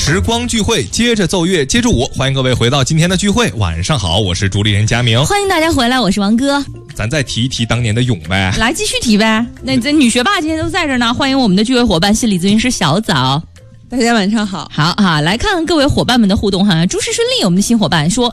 时光聚会，接着奏乐，接着舞，欢迎各位回到今天的聚会。晚上好，我是主理人佳明， 欢迎大家回来，我是王哥。 咱再提一提当年的勇呗， 来继续提呗。那这女学霸今天都在这呢，欢迎我们的聚会伙伴心理咨询师小枣。 大家晚上好。 好啊，来看看各位伙伴们的互动哈。诸事顺利，我们的新伙伴说